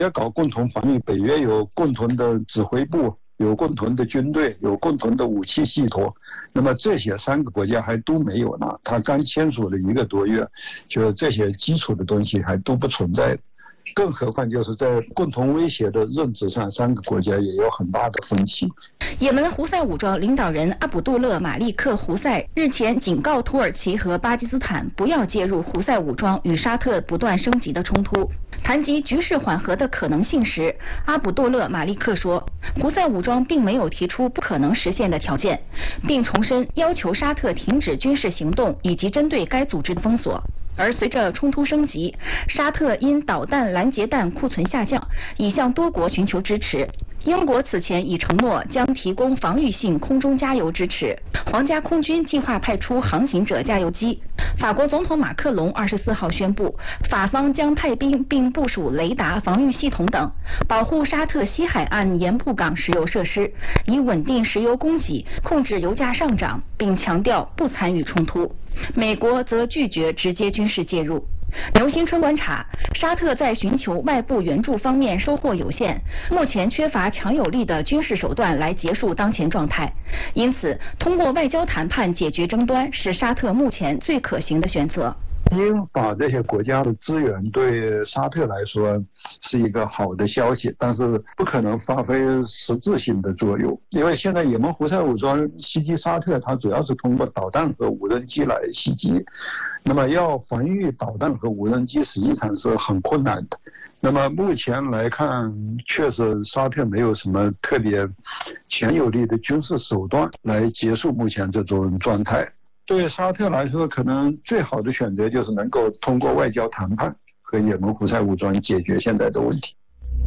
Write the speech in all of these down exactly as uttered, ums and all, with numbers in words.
要搞共同防御，北约有共同的指挥部，有共同的军队，有共同的武器系统，那么这些三个国家还都没有呢。他刚签署了一个多月，就这些基础的东西还都不存在。更何况就是在共同威胁的认知上，三个国家也有很大的分歧。 也门胡塞武装领导人阿卜杜勒·马利克·胡塞日前警告土耳其和巴基斯坦不要介入胡塞武装与沙特不断升级的冲突。谈及局势缓和的可能性时，阿卜杜勒·马利克说，胡塞武装并没有提出不可能实现的条件，并重申要求沙特停止军事行动以及针对该组织的封锁。而随着冲突升级，沙特因导弹拦截弹库存下降，已向多国寻求支持。英国此前已承诺将提供防御性空中加油支持，皇家空军计划派出航行者加油机。法国总统马克龙二十四号宣布，法方将派兵并部署雷达防御系统等，保护沙特西海岸盐布港石油设施，以稳定石油供给，控制油价上涨，并强调不参与冲突。美国则拒绝直接军事介入。牛新春观察，沙特在寻求外部援助方面收获有限，目前缺乏强有力的军事手段来结束当前状态，因此通过外交谈判解决争端是沙特目前最可行的选择。 英法这些国家的资源对沙特来说是一个好的消息，但是不可能发挥实质性的作用，因为现在也门胡塞武装袭击沙特，它主要是通过导弹和无人机来袭击，那么要防御导弹和无人机实际上是很困难的。那么目前来看，确实沙特没有什么特别强有力的军事手段来结束目前这种状态。对沙特来说，可能最好的选择就是能够通过外交谈判和也门胡塞武装解决现在的问题。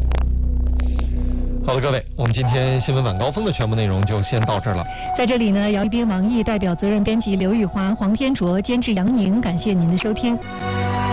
好的，各位，我们今天新闻晚高峰的全部内容就先到这儿了。 在这里呢，姚一斌、王毅代表责任编辑刘玉华、黄天卓、监制杨宁，感谢您的收听。